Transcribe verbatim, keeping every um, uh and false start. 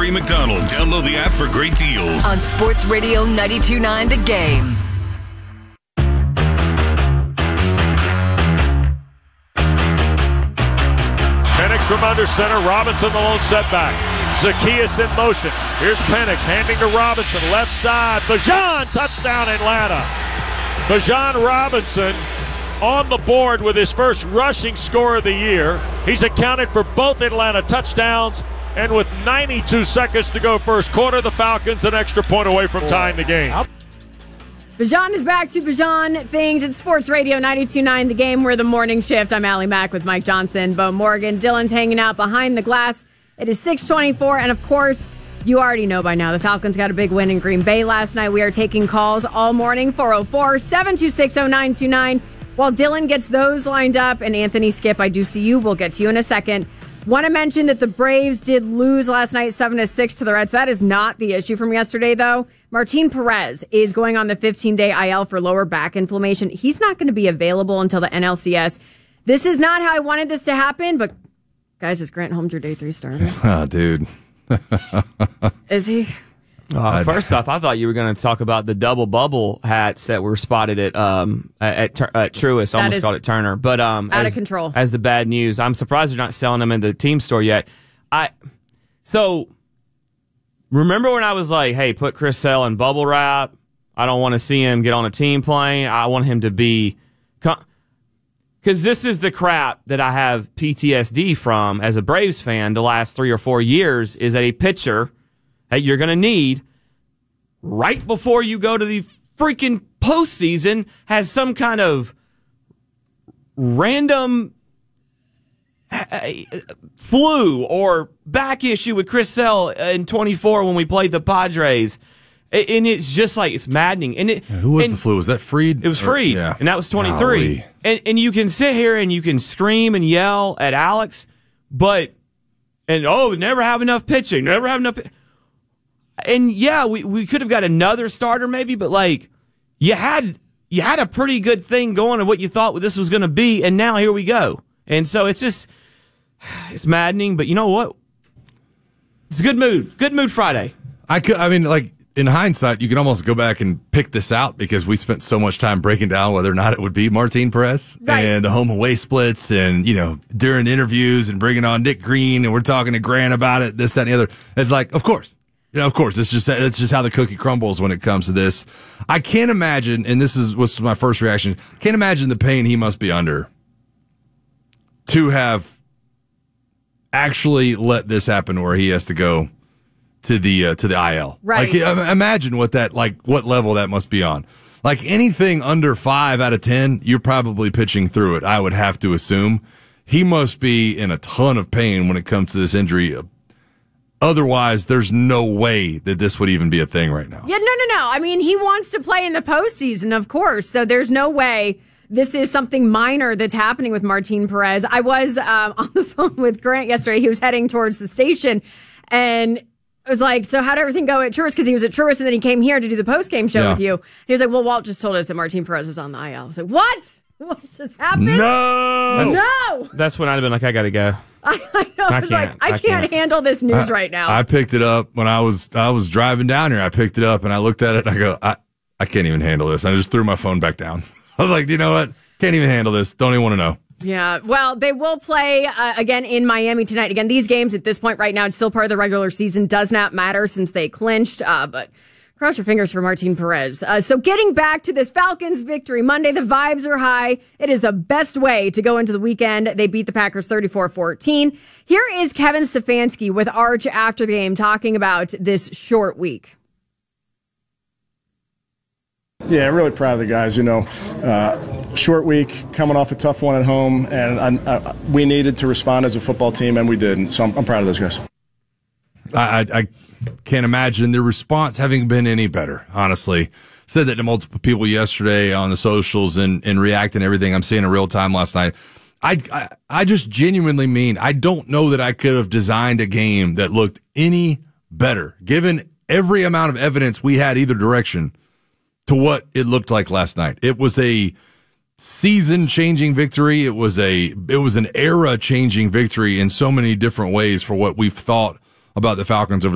free McDonald's. Download the app for great deals. On Sports Radio ninety-two point nine The Game. Penix from under center. Robinson the lone setback. Zacchaeus in motion. Here's Penix handing to Robinson. Left side. Bijan, touchdown Atlanta. Bijan Robinson on the board with his first rushing score of the year. He's accounted for both Atlanta touchdowns. And with ninety-two seconds to go first quarter, the Falcons an extra point away from tying the game. Bijan is back to Bijan things. It's Sports Radio ninety-two point nine The Game. We're the morning shift. I'm Allie Mack with Mike Johnson, Bo Morgan. Dylan's hanging out behind the glass. It is six twenty-four, and of course, you already know by now, the Falcons got a big win in Green Bay last night. We are taking calls all morning, four oh four, seven two six, oh nine two nine. While Dylan gets those lined up, and Anthony Skip, I do see you. We'll get to you in a second. Want to mention that the Braves did lose last night seven to six to the Reds. That is not the issue from yesterday, though. Martin Perez is going on the fifteen-day I L for lower back inflammation. He's not going to be available until the N L C S. This is not how I wanted this to happen, but guys, is Grant Holmes your day three starter? Oh, dude. Is he? Uh, first off, I thought you were going to talk about the double bubble hats that were spotted at um at, at, at Truist. I almost called it Turner, but um out as, of control. As the bad news, I'm surprised they're not selling them in the team store yet. I so remember when I was like, "Hey, put Chris Sale in bubble wrap. I don't want to see him get on a team plane. I want him to be." Because this is the crap that I have P T S D from as a Braves fan the last three or four years is that a pitcher that you're going to need right before you go to the freaking postseason has some kind of random flu or back issue with Chris Sale in twenty-four when we played the Padres. And it's just like, it's maddening. And it, yeah, who was and the flu? Was that Fried? It was Fried, or, yeah. and that was twenty-three. And, and you can sit here and you can scream and yell at Alex, but, and oh, never have enough pitching, never have enough. And yeah, we, we could have got another starter maybe, but like, you had, you had a pretty good thing going of what you thought this was going to be, and now here we go. And so it's just, it's maddening, but you know what? It's a good mood. Good mood Friday. I could, I mean, like, in hindsight, you can almost go back and pick this out because we spent so much time breaking down whether or not it would be Martin Perez right. and the home away splits and, you know, during interviews and bringing on Nick Green and we're talking to Grant about it, this, that, and the other. It's like, of course. You know, of course, it's just, it's just how the cookie crumbles when it comes to this. I can't imagine, and this is was my first reaction, can't imagine the pain he must be under to have actually let this happen where he has to go to the uh, to the I L. Right. Like, imagine what that, like, what level that must be on. Like, anything under five out of ten, you're probably pitching through it, I would have to assume. He must be in a ton of pain when it comes to this injury. Otherwise, there's no way that this would even be a thing right now. Yeah, no, no, no. I mean, he wants to play in the postseason, of course. So there's no way this is something minor that's happening with Martin Perez. I was um, on the phone with Grant yesterday. He was heading towards the station, and I was like, so how'd everything go at Truist? Because he was at Truist, and then he came here to do the post-game show yeah. with you. He was like, well, Walt just told us that Martin Perez is on the I L. I was like, what? What just happened? No! No! That's when I'd have been like, I got to go. I, I know. I, I was can't. like, I, I can't, can't. handle this news I, right now. I picked it up when I was I was driving down here. I picked it up, and I looked at it, and I go, I, I can't even handle this. And I just threw my phone back down. I was like, you know what? Can't even handle this. Don't even want to know. Yeah, well, they will play uh, again in Miami tonight. Again, these games at this point right now, it's still part of the regular season. Does not matter since they clinched, uh, but cross your fingers for Martin Perez. Uh, so getting back to this Falcons victory Monday, the vibes are high. It is the best way to go into the weekend. They beat the Packers thirty-four fourteen. Here is Kevin Stefanski with Arch after the game talking about this short week. Yeah, really proud of the guys. You know, uh, short week, coming off a tough one at home, and I, I, we needed to respond as a football team, and we did. And so I'm, I'm proud of those guys. I, I, I can't imagine the response having been any better, honestly. Said that to multiple people yesterday on the socials and, and reacting to everything I'm seeing in real time last night. I, I, I just genuinely mean I don't know that I could have designed a game that looked any better, given every amount of evidence we had either direction, to what it looked like last night. It was a season-changing victory. It was a it was an era-changing victory in so many different ways for what we've thought about the Falcons over